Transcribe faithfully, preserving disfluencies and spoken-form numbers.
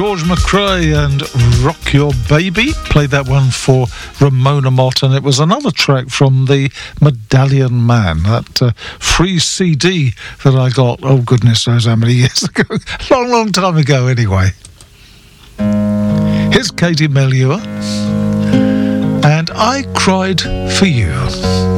George McRae and Rock Your Baby. Played that one for Ramona Mott, and it was another track from the Medallion Man, that uh, free C D that I got, oh goodness knows how many years ago. long, long time ago anyway. Here's Katie Melua, and I Cried for You.